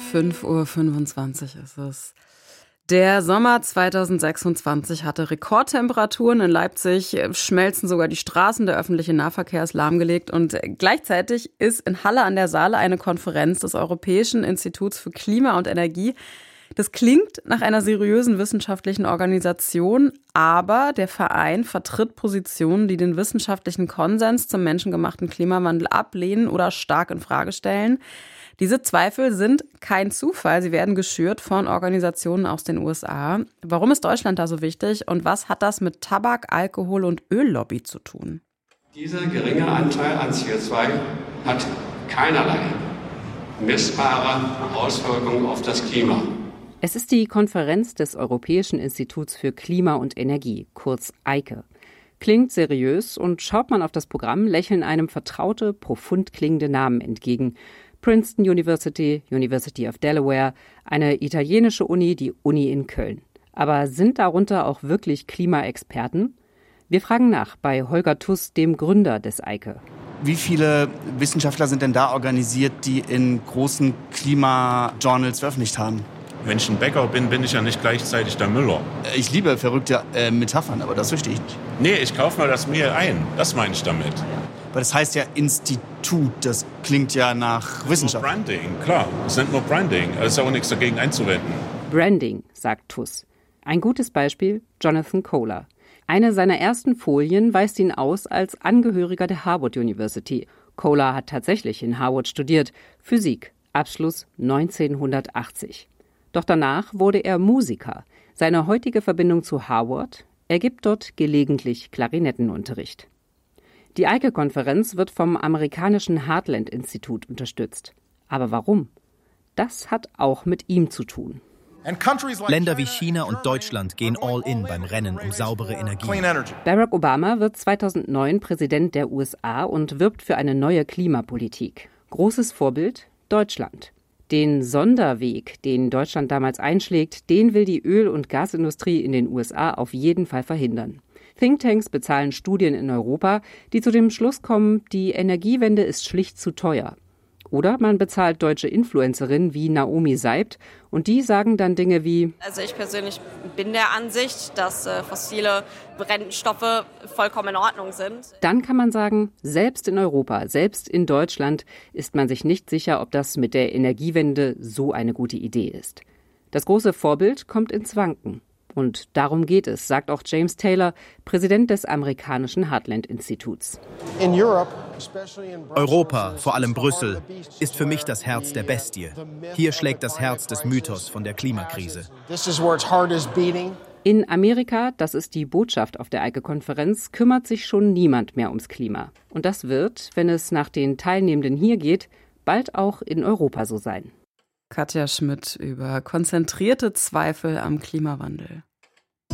5:25 Uhr ist es. Der Sommer 2026 hatte Rekordtemperaturen. In Leipzig schmelzen sogar die Straßen, der öffentliche Nahverkehr ist lahmgelegt. Und gleichzeitig ist in Halle an der Saale eine Konferenz des Europäischen Instituts für Klima und Energie. Das klingt nach einer seriösen wissenschaftlichen Organisation, aber der Verein vertritt Positionen, die den wissenschaftlichen Konsens zum menschengemachten Klimawandel ablehnen oder stark in Frage stellen. Diese Zweifel sind kein Zufall. Sie werden geschürt von Organisationen aus den USA. Warum ist Deutschland da so wichtig und was hat das mit Tabak-, Alkohol- und Öllobby zu tun? Dieser geringe Anteil an CO2 hat keinerlei messbare Auswirkungen auf das Klima. Es ist die Konferenz des Europäischen Instituts für Klima und Energie, kurz EIKE. Klingt seriös und schaut man auf das Programm, lächeln einem vertraute, profund klingende Namen entgegen. Princeton University, University of Delaware, eine italienische Uni, die Uni in Köln. Aber sind darunter auch wirklich Klimaexperten? Wir fragen nach bei Holger Tuss, dem Gründer des EIKE. Wie viele Wissenschaftler sind denn da organisiert, die in großen Klimajournals veröffentlicht haben? Wenn ich ein Bäcker bin, bin ich ja nicht gleichzeitig der Müller. Ich liebe verrückte Metaphern, aber das verstehe ich nicht. Nee, ich kaufe mal das Mehl ein. Das meine ich damit. Aber das heißt ja Institut, das klingt ja nach Wissenschaft. Nur Branding, klar. Es nennt nur Branding. Es ist auch nichts dagegen einzuwenden. Branding, sagt Tuss. Ein gutes Beispiel, Jonathan Kohler. Eine seiner ersten Folien weist ihn aus als Angehöriger der Harvard University. Kohler hat tatsächlich in Harvard studiert. Physik, Abschluss 1980. Doch danach wurde er Musiker. Seine heutige Verbindung zu Harvard, er gibt dort gelegentlich Klarinettenunterricht. Die EIKE-Konferenz wird vom amerikanischen Heartland-Institut unterstützt. Aber warum? Das hat auch mit ihm zu tun. Länder wie China und Deutschland gehen all in beim Rennen um saubere Energie. Barack Obama wird 2009 Präsident der USA und wirbt für eine neue Klimapolitik. Großes Vorbild Deutschland. Den Sonderweg, den Deutschland damals einschlägt, den will die Öl- und Gasindustrie in den USA auf jeden Fall verhindern. Thinktanks bezahlen Studien in Europa, die zu dem Schluss kommen, die Energiewende ist schlicht zu teuer. Oder man bezahlt deutsche Influencerinnen wie Naomi Seibt und die sagen dann Dinge wie: Also ich persönlich bin der Ansicht, dass fossile Brennstoffe vollkommen in Ordnung sind. Dann kann man sagen, selbst in Europa, selbst in Deutschland ist man sich nicht sicher, ob das mit der Energiewende so eine gute Idee ist. Das große Vorbild kommt ins Wanken. Und darum geht es, sagt auch James Taylor, Präsident des amerikanischen Heartland-Instituts. Europa, vor allem Brüssel, ist für mich das Herz der Bestie. Hier schlägt das Herz des Mythos von der Klimakrise. In Amerika, das ist die Botschaft auf der EIKE-Konferenz, kümmert sich schon niemand mehr ums Klima. Und das wird, wenn es nach den Teilnehmenden hier geht, bald auch in Europa so sein. Katja Schmidt über konzentrierte Zweifel am Klimawandel.